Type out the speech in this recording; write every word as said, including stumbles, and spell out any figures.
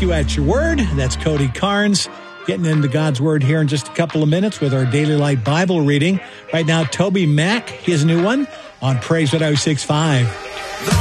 you at your word. That's Cody Carnes getting into God's word here in just a couple of minutes with our Daily Light Bible reading. Right now, Toby Mack, his new one on Praise one oh six point five.